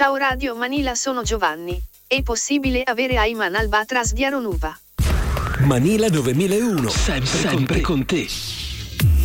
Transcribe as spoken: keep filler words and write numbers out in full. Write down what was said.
Ciao Radio Manila, sono Giovanni. È possibile avere Ayman Albatras di Aronuva? Manila novemilauno, sempre, sempre con te.